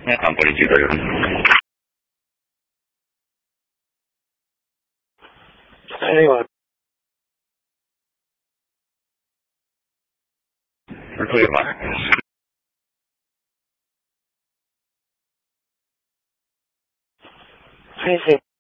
看玻璃机的人。 还有啊。 对吧？ 谢谢。